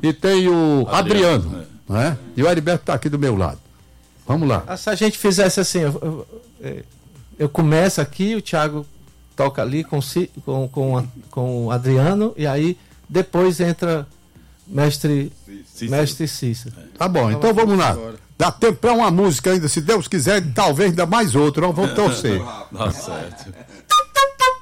e tem o Adriano, né? E o Heriberto está aqui do meu lado. Vamos lá. Se a gente fizesse assim, eu começo aqui, o Thiago toca ali com o Adriano, e aí depois entra mestre Cícero. Tá bom, então vamos lá. Dá tempo para uma música ainda, se Deus quiser, talvez ainda mais outra. Vamos torcer. Dá certo.